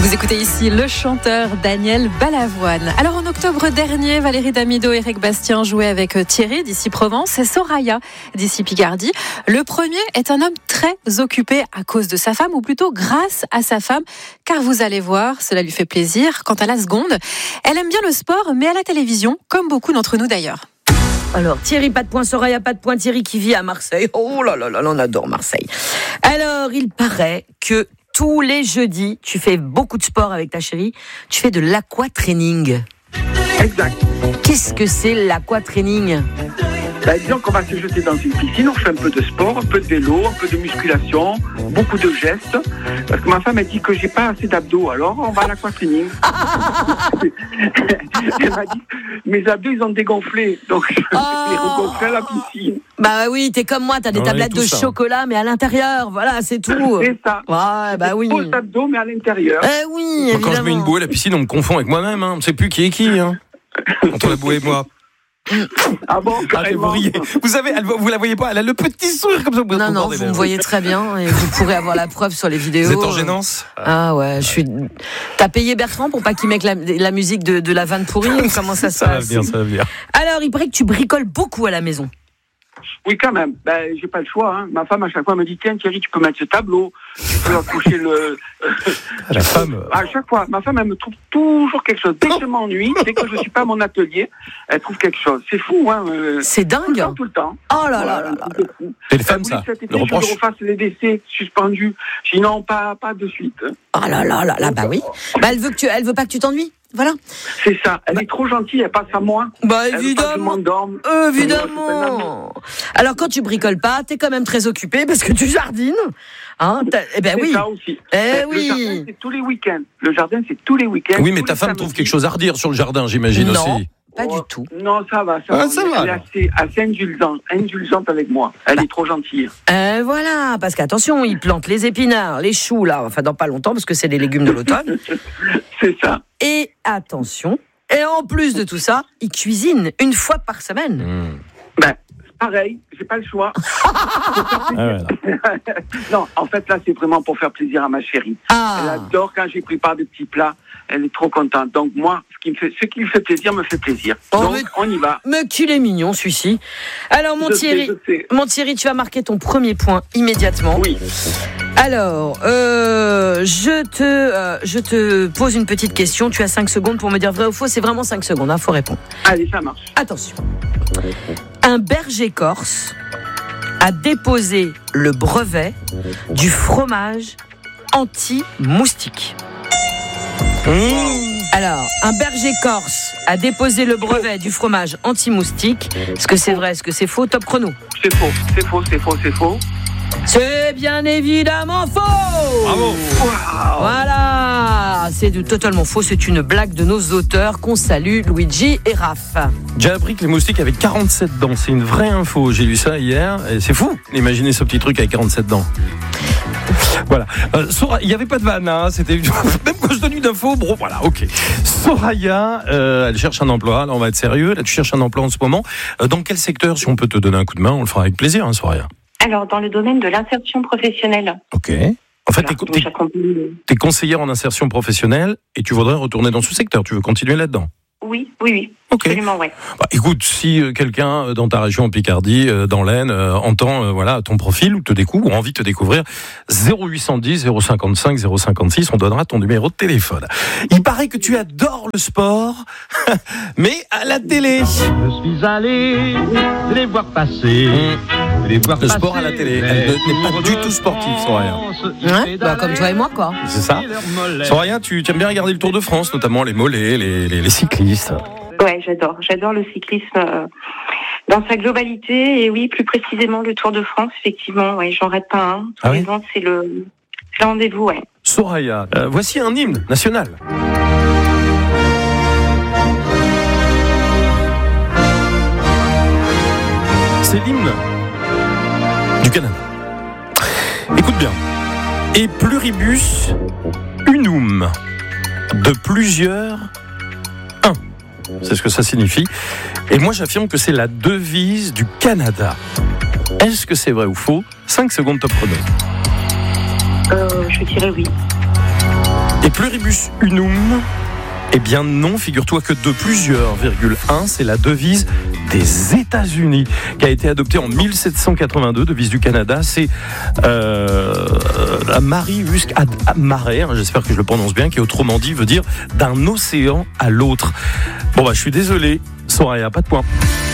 Vous écoutez ici le chanteur Daniel Balavoine. Alors en octobre dernier, Valérie Damido et Eric Bastien jouaient avec Thierry d'ici Provence et Soraya d'ici Picardie. Le premier est un homme très occupé à cause de sa femme, ou plutôt grâce à sa femme, car vous allez voir, cela lui fait plaisir. Quant à la seconde, elle aime bien le sport, mais à la télévision, comme beaucoup d'entre nous d'ailleurs. Alors, Thierry, pas de point, Soraya, pas de point. Thierry qui vit à Marseille. Oh là là là, on adore Marseille. Alors, il paraît que tous les jeudis, tu fais beaucoup de sport avec ta chérie. Tu fais de l'aquatraining. Exact. Qu'est-ce que c'est l'aquatraining ? Disons qu'on va se jeter dans une piscine, on fait un peu de sport, un peu de vélo, un peu de musculation, beaucoup de gestes. Parce que ma femme a dit que j'ai pas assez d'abdos, alors on va à l'aquatraining. Elle m'a dit, mes abdos ils ont dégonflé, donc je vais les regonfler à la piscine. Bah oui, t'es comme moi, t'as des tablettes de chocolat, mais à l'intérieur, voilà, c'est tout. C'est ça. Ouais, bah oui. Des abdos, mais à l'intérieur. Oui, évidemment. Quand je mets une bouée à la piscine, on me confond avec moi-même, hein. On ne sait plus qui est qui, hein. Entre la bouée et moi. Ah bon, carrément. Vous savez, vous la voyez pas, elle a le petit sourire comme ça. Non, vous me voyez très bien et vous pourrez avoir la preuve sur les vidéos. Vous êtes en gênance ? Ah ouais, T'as payé Bertrand pour pas qu'il mette la musique de la vanne pourrie ou comment ça se passe ? Ça va venir. Alors, il paraît que tu bricoles beaucoup à la maison. Oui, quand même. J'ai pas le choix. Hein. Ma femme, à chaque fois, me dit, tiens, Thierry, tu peux mettre ce tableau. Tu peux accoucher le... La femme... À chaque fois, ma femme, elle me trouve toujours quelque chose. Dès que je m'ennuie, dès que je suis pas à mon atelier, elle trouve quelque chose. C'est fou, hein. C'est dingue. Tout le temps. Oh là là là là. C'est les femmes, ça. Cet été, je refasse les décès suspendus. Sinon, pas de suite. Oh là là là là, bah oui. Elle veut pas que tu t'ennuies. Voilà. C'est ça. Elle est trop gentille, elle passe à moi. Bah elle évidemment. veut pas que je m'endorme. Évidemment. Alors quand tu bricoles pas, t'es quand même très occupé parce que tu jardines. Hein, c'est oui. ça aussi. Oui. Le jardin, c'est tous les week-ends. Le jardin, c'est tous les week-ends. Oui, mais ta femme trouve quelque chose à redire sur le jardin, j'imagine aussi. Pas du tout. Non, ça va. Elle est assez indulgente avec moi. Elle est trop gentille. Voilà, parce qu'attention, ils plantent les épinards, les choux, là, enfin dans pas longtemps, parce que c'est les légumes de l'automne. C'est ça. Et attention, et en plus de tout ça, ils cuisinent une fois par semaine. Pareil, j'ai pas le choix. Non, en fait, là, c'est vraiment pour faire plaisir à ma chérie. Elle adore quand j'ai prépare des petits plats. Elle est trop contente. Donc, moi, ce qui lui fait plaisir me fait plaisir. Donc, on y va. Mais qu'il est mignon, celui-ci. Alors, mon Thierry, tu vas marquer ton premier point immédiatement. Oui. Alors, je te pose une petite question. Tu as 5 secondes pour me dire vrai ou faux. C'est vraiment 5 secondes, hein, faut répondre. Allez, ça marche. Attention. Un berger corse a déposé le brevet du fromage anti-moustique. Alors, un berger corse a déposé le brevet du fromage anti-moustique. Est-ce que c'est vrai, est-ce que c'est faux ? Top chrono. C'est faux. C'est bien évidemment faux. Bravo. Wow. Voilà, c'est totalement faux. C'est une blague de nos auteurs qu'on salue, Luigi et Raph. J'ai appris que les moustiques avaient 47 dents. C'est une vraie info. J'ai lu ça hier. Et c'est fou. Imaginez ce petit truc avec 47 dents. Voilà. Il n'y avait pas de vanne, hein. C'était même quand je donne une info. Bon, voilà, ok. Soraya, elle cherche un emploi. Là, on va être sérieux. Là, tu cherches un emploi en ce moment. Dans quel secteur, si on peut te donner un coup de main, on le fera avec plaisir, hein, Soraya. Alors, dans le domaine de l'insertion professionnelle. Ok. En fait, t'es conseillère en insertion professionnelle et tu voudrais retourner dans ce secteur. Tu veux continuer là-dedans ? Oui. Okay. Absolument, ouais. Écoute, si quelqu'un dans ta région en Picardie, dans l'Aisne, entend ton profil ou te découvre ou envie de te découvrir, 0810 055 056, on donnera ton numéro de téléphone. Il paraît que tu adores le sport, mais à la télé. Je suis allé les voir passer. Le sport à la télé. Elle n'est pas du tout sportive, Soraya. Comme toi et moi, quoi. C'est ça. Soraya, tu aimes bien regarder le Tour de France, notamment les mollets, les cyclistes. Ouais, j'adore le cyclisme dans sa globalité et oui, plus précisément le Tour de France, effectivement, ouais, j'en rate pas un. Tous les ans, c'est le rendez-vous, ouais. Soraya, voici un hymne national. C'est l'hymne du Canada. Écoute bien. Et pluribus unum, de plusieurs un. C'est ce que ça signifie. Et moi, j'affirme que c'est la devise du Canada. Est-ce que c'est vrai ou faux ? 5 secondes top chrono. Je dirais oui. Et pluribus unum. Eh bien non, figure-toi que de plusieurs, 1, c'est la devise des États-Unis qui a été adoptée en 1782, devise du Canada, c'est Marius ad mare, j'espère que je le prononce bien, qui autrement dit veut dire d'un océan à l'autre. Bon je suis désolé, Soraya, pas de point.